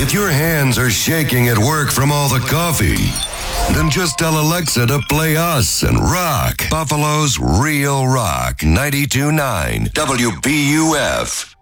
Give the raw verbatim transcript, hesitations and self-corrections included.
If your hands are shaking at work from all the coffee, then just tell Alexa to play us and rock Buffalo's Real Rock ninety-two point nine W B U F.